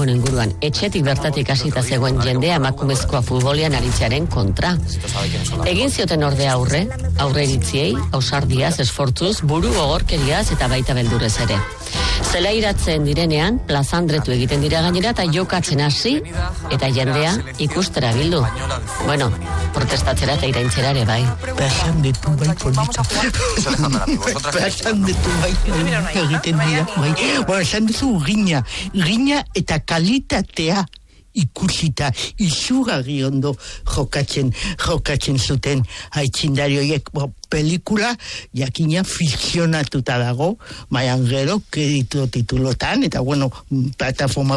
inguruan. Etxetik bertatik hasita zegoen jendea emakumezkoa futbolean aritzearen kontra. Egin zioten ordea aurre iritziei, ausardiaz, esfortzuz, buru gogorkeriaz eta baita beldurrez ere. Zela iratzen direnean, plazandretu egiten dira gainera eta jokatzen hasi eta jendea ikustera bildu. Bueno, protestatzera eta iraintzera ere bai. Plazandretu bai polita. Plazandretu bai egiten dira bai. Bueno, esan duzu gina eta kalitatea ikusita izugarri ondo jokatzen zuten aitzindari horiek. Pelikula jakina fikzionatuta dago, baina gero kredito titulotan, eta bueno, plataforma